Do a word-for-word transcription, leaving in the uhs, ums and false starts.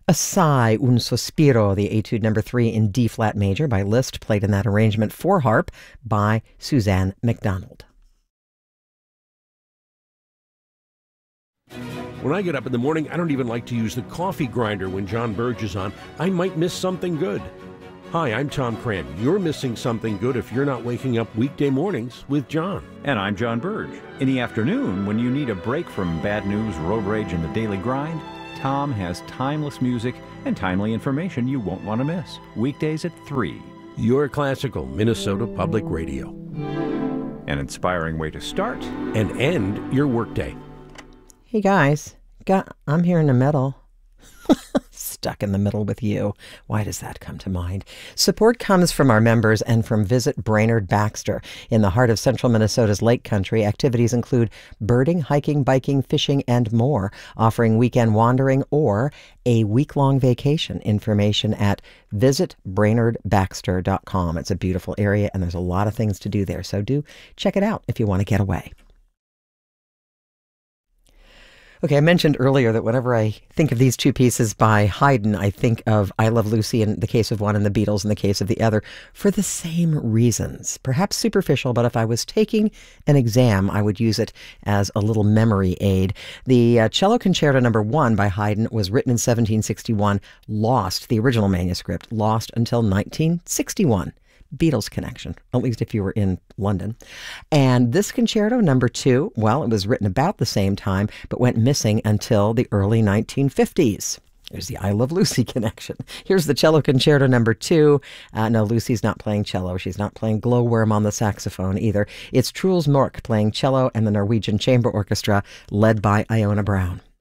Assai un sospiro, the Etude number three in D-flat major by Liszt, played in that arrangement for harp by Suzanne McDonald. When I get up in the morning, I don't even like to use the coffee grinder when John Burge is on. I might miss something good. Hi, I'm Tom Cran. You're missing something good if you're not waking up weekday mornings with John. And I'm John Burge. In the afternoon, when you need a break from bad news, road rage, and the daily grind, Tom has timeless music and timely information you won't want to miss. Weekdays at three. Your classical Minnesota Public Radio. An inspiring way to start and end your workday. Hey guys, got, I'm here in the middle. Stuck in the middle with you. Why does that come to mind? Support comes from our members and from Visit Brainerd Baxter. In the heart of central Minnesota's lake country, activities include birding, hiking, biking, fishing, and more, offering weekend wandering or a week-long vacation. Information at visit brainerd baxter dot com. It's a beautiful area, and there's a lot of things to do there, so do check it out if you want to get away. Okay, I mentioned earlier that whenever I think of these two pieces by Haydn, I think of I Love Lucy in the case of one and the Beatles in the case of the other for the same reasons. Perhaps superficial, but if I was taking an exam, I would use it as a little memory aid. The uh, Cello Concerto number one by Haydn was written in seventeen sixty-one, lost, the original manuscript, lost until nineteen sixty-one. Beatles connection, at least if you were in London. And this concerto, number two, well, it was written about the same time, but went missing until the early nineteen fifties. There's the I Love Lucy connection. Here's the Cello Concerto number two. Uh, no, Lucy's not playing cello. She's not playing Glowworm on the saxophone either. It's Truls Mork playing cello and the Norwegian Chamber Orchestra led by Iona Brown.